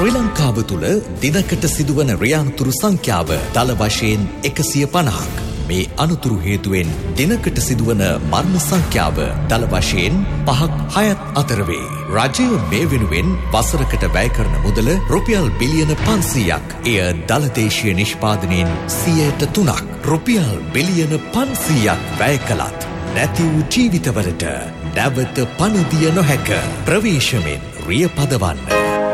ශ්‍රී ලංකාව තුළ දිනකට සිදුවන රියාන්තුරු සංඛ්‍යාව දල වශයෙන් 150ක්. මේ අනතුරු හේතුවෙන් දිනකට සිදුවන මරණ සංඛ්‍යාව දල වශයෙන් 5-6 අතර වේ. රජය මේ වෙනුවෙන් වසරකට වැය කරන මුදල රුපියල් බිලියන 500ක්. එය දලදේශීය නිෂ්පාදනයෙන් 3%. රුපියල් බිලියන 500ක් වැය කළත් නැති වූ ජීවිතවලට නැවත පණ දිය නොහැක. ප්‍රවේශමෙන් රිය පදවන්න.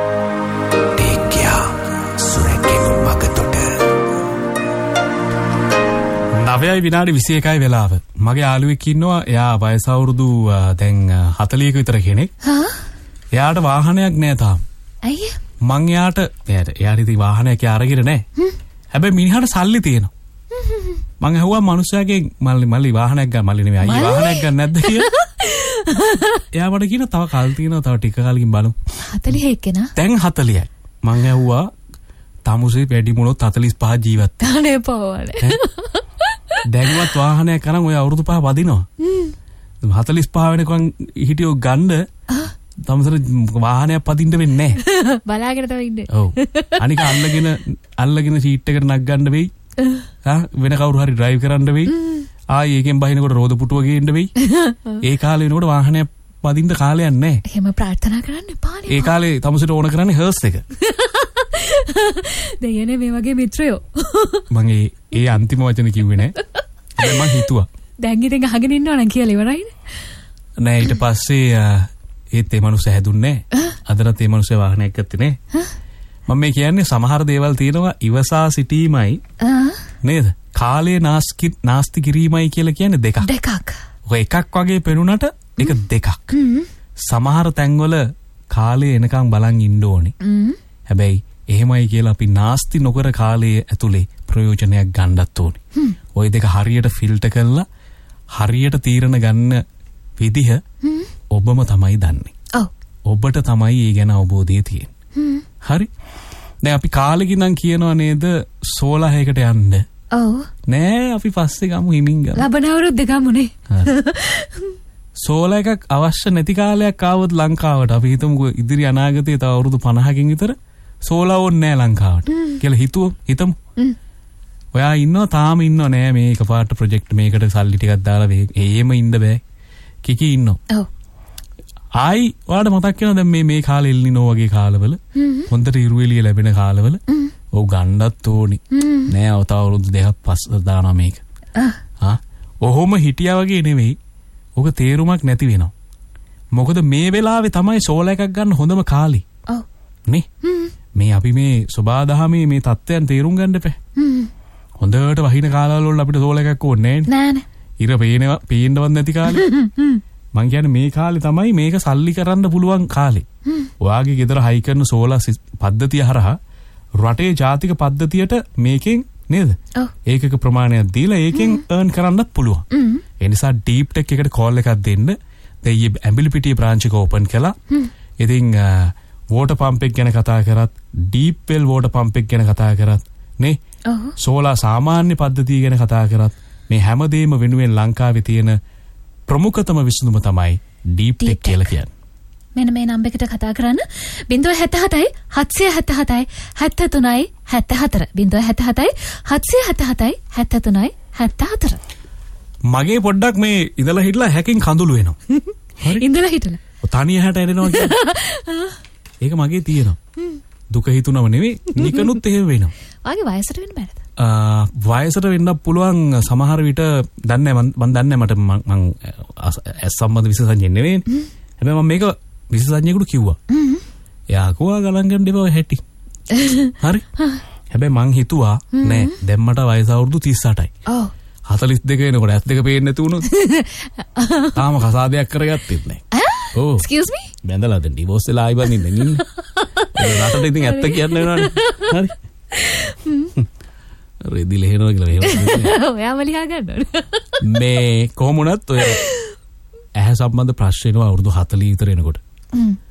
නවයයි විනාඩි 21යි වෙලාව. මගේ යාළුවෙක් ඉන්නවා. එයා වයස අවුරුදු දැන් 40ක විතර කෙනෙක්. එයාට වාහනයක් නෑ තාම. අයියා. මං එයාට ඉතින් වාහනයක් අරගෙන නෑ. හැබැයි මිනිහාට සල්ලි තියෙනවා. මං ඇහුවා මිනිස්සයාගෙන් මල්ලි වාහනයක් ගන්න. මල්ලි නෙමෙයි අයියා වාහනයක් ගන්න නැද්ද කියලා. එයා මට කියන තව කල් තියෙනවා. තව ටික කාලෙකින් බලමු. 40 එක්කෙනා. දැන් 40යි. මං ඇහුවා තමුසේ වැඩි මොනොත් 45 ජීවත්. අනේ පවවනේ. දැන්වත් වාහනයක් කරන් ඔය අවුරුදු 5 වදිනවා. 45 වෙනකන් හිටියෝ ගන්න තමසර වාහනයක් පදින්න වෙන්නේ නැහැ. බලාගෙන තව ඉන්න. ඔව්. අනික අල්ලගෙන සීට් එකට නක් ගන්න වෙයි. වෙන කවුරු හරි ඩ්‍රයිව් කරන්න වෙයි. ආයි ඒකෙන් බහිනකොට රෝද පුටුව ගේන්න වෙයි. ඒ කාලේ වෙනකොට වාහනයක් පදින්න කාලයක් නැහැ. එහෙම ප්‍රාර්ථනා කරන්න එපා නේ. ඒ කාලේ තමසට ඕන කරන්නේ හර්ස් එක. දෙයනේ මේ වගේ මිත්‍රයෝ. මම ඒ අන්තිම වචන කිව්වේ නෑ. මම හිතුවා. දැන් ඉතින් අහගෙන ඉන්නවා නම් කියලා ඉවරයිනේ. නෑ ඊට පස්සේ ඒත් ඒ මනුස්සයා හැදුන්නේ නෑ. අදටත් ඒ මනුස්සයා වාහනයක් ගත්තේ නෑ. මම මේ කියන්නේ සමහර දේවල් තියෙනවා ඉවසා සිටීමයි නේද? කාලේ නාස්ති කිරීමයි කියලා කියන්නේ දෙකක්. දෙකක්. ඔය එකක් වගේ පෙනුනට ඒක දෙකක්. සමහර තැන්වල කාලේ එනකන් බලන් ඉන්න ඕනේ. හැබැයි එහෙමයි කියලා අපි නාස්ති නොකර කාලයේ ඇතුලේ ප්‍රයෝජනයක් ගන්නත් ඕනේ. ওই දෙක හරියට ෆිල්ටර් කරලා හරියට තීරණ ගන්න විදිහ ඔබම තමයි දන්නේ. ඔව්. ඔබට තමයි ඒ ගැන අවබෝධය තියෙන්නේ. හරි. දැන් අපි කාලෙකින් නම් කියනවා නේද 16කට යන්න. ඔව්. නෑ අපි පස්සේ ගමු හිමින් ගමු. ලබන අවුරුද්ද ගමුනේ. 16 එකක් අවශ්‍ය නැති කාලයක් ආවොත් ලංකාවට අපි හිතමුකෝ ඉදිරි අනාගතයේ තව අවුරුදු 50කින් විතර 16 ඕනේ නෑ ලංකාවට කියලා හිතමු. ඔයා ඉන්නවා තාම ඉන්නව නෑ මේ එකපාරට ප්‍රොජෙක්ට් මේකට සල්ලි ටිකක් දාලා එහෙම ඉන්න බෑ. කිකි ඉන්නවා. ඔව්. ආයි ඔයාලට මතක් වෙනවා දැන් මේ කාලේ එල්නිනෝ වගේ කාලවල හොඳට ඉරු එළිය ලැබෙන කාලවල ඔව් ගන්නත් ඕනි. නෑ ඔය තව අවුරුදු දෙකක් පස්සේ දානවා මේක. ඔහොම හිටියා වගේ නෙවෙයි. ඔක තේරුමක් නැති වෙනවා. මොකද මේ වෙලාවේ තමයි 16 එකක් ගන්න හොඳම කාලේ. ඔව්. නේ? මේ අපි මේ සබාදහමේ මේ தත්ත්වයන් තේරුම් ගන්න එපා. හොඳට වහින කාලවල වල අපිට 16 එකක් ඕනේ නෑනේ. ඉර පේන්නවත් නැති කාලේ. මං කියන්නේ මේ කාලේ තමයි මේක සල්ලි කරන්න පුළුවන් කාලේ. ඔයාගේ ගෙදර හයි කරන සෝලාර් පද්ධතිය හරහා රටේ ජාතික පද්ධතියට මේකෙන් නේද? ඒකක ප්‍රමාණයක් දීලා ඒකෙන් earn කරන්නත් පුළුවන්. ඒ නිසා ඩීප් ටෙක් එකට කෝල් එකක් දෙන්න. දෙයියේ ඇඹිලිපිටිය බ්‍රාන්ච් එක ඕපන් කළා. ඉතින් වෝටර් පම්ප් එක ගැන කතා කරත් ඩීප් වෙල් වෝටර් පම්ප් එක ගැන කතා කරත් නේ? සෝලාර් සාමාන්‍ය පද්ධතිය ගැන කතා කරත් මේ හැමදේම වෙනුවෙන් ලංකාවේ තියෙන ප්‍රමුඛතම විසඳුම තමයි ඩීප් ටෙක් කියලා කියන්නේ. මෙන්න මේ නම්බර් එකට කතා කරන්න 077 777 73 74 077 777 73 74. මගේ පොඩ්ඩක් මේ ඉඳලා හිටලා හැකින් කඳුළු වෙනවා. හරි. ඉඳලා හිටලා. තනිය හැට එනවා කියන්නේ. ඒක මගේ තියෙනවා. දුක හිතුනම නෙවෙයි නිකනුත් එහෙම වෙනවා. වාගේ වයසට වෙන්න බෑද? වයසට වෙන්න පුළුවන් සමහර විට දන්නේ මම දන්නේ මට මං සම්බන්ධ විශේෂඥයෙක් නෙවෙයි. හැබැයි මම මේක විශේෂඥයෙකුට කිව්වා. එයා කෝවා ගණන් ගන්න දෙපව හැටි. හරි. හැබැයි මං හිතුවා නෑ දැන් මට වයස අවුරුදු 38යි. ඔව්. 42 වෙනකොට ඇස් දෙක පේන්නේ නැති වුණොත් තාම කසාදයක් කරගත්තෙත් නෑ. ඔව්. Excuse me? බැඳලා දැන් ඩිවෝස් වෙලා ආයි බඳින්න ඉන්නේ. රටට ඉතින් ඇත්ත කියන්න වෙනවනේ. හරි. රෙදි ලෙහෙනවා කියලා එහෙම. ඔයාම ලියා ගන්න ඕනේ. මේ කොහොම වුණත් ඔය ඇහැ සම්බන්ධ ප්‍රශ්න එනවා අවුරුදු 40 විතර එනකොට.